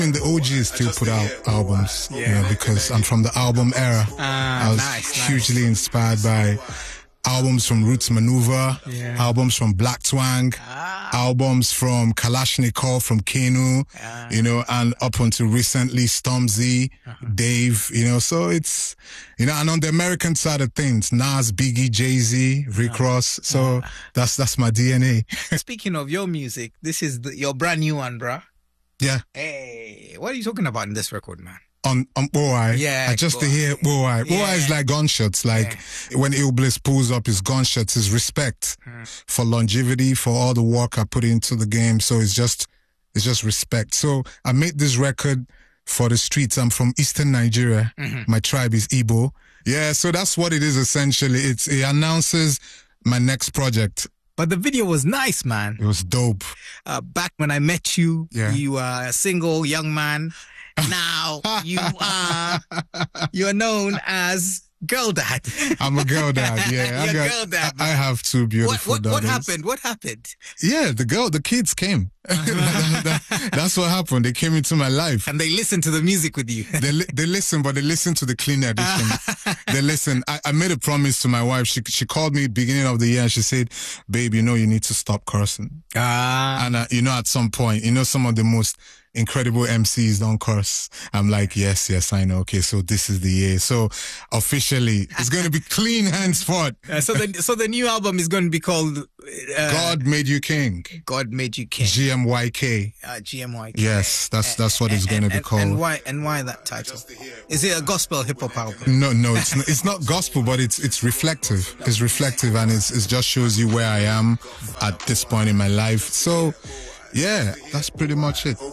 And the OGs still put out albums, because I'm from the album era. I was hugely inspired by albums from Roots Maneuver, albums from Black Twang, albums from Kalashnikov, from Kenu, and up until recently Stormzy, Dave, so it's, and on the American side of things, Nas, Biggie, Jay-Z, Rick Ross, so that's my DNA. Speaking of your music, this is your brand new one, bruh. Yeah. Hey, what are you talking about in this record, man? On Boy. Yeah. I just to hear Boy. Boy is like gunshots. Like when Ill Bliss pulls up his gunshots, his respect for longevity, for all the work I put into the game. So it's just respect. So I made this record for the streets. I'm from Eastern Nigeria. My tribe is Igbo. Yeah, so that's what it is essentially. It announces my next project. But the video was nice, man. It was dope. Back when I met you, you were a single young man. Now you're known as Girl Dad. I'm a girl dad, yeah. Girl dad. I have two beautiful daughters. What happened? Yeah, the kids came. That's what happened. They came into my life. And they listened to the music with you. They listen, but they listen to the clean edition. They listen. I made a promise to my wife. She called me beginning of the year and she said, babe, you need to stop cursing. And at some point, some of the most incredible MCs don't curse. I'm like, yes, I know. Okay, so this is the year. So officially, it's going to be clean henceforth. So the new album is going to be called God Made You King. God Made You King. GMYK. GMYK. Yes, that's what it's going to be called. And why that title? Is it a gospel hip hop album? No, it's not gospel, but it's reflective. It's reflective, and it just shows you where I am at this point in my life. So, yeah, that's pretty much it.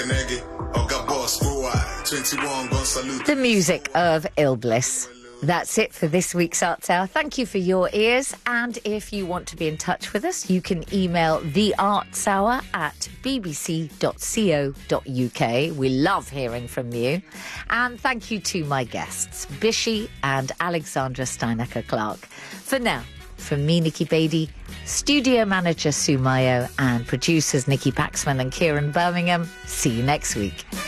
The music of Ill Bliss. That's it for this week's Arts Hour. Thank you for your ears. And if you want to be in touch with us, you can email theartshour@bbc.co.uk. We love hearing from you. And thank you to my guests, Bishi and Alexandra Steinecker-Clark. For now, from me, Nikki Beatty, studio manager Sue Mayo, and producers Nikki Paxman and Kieran Birmingham, see you next week.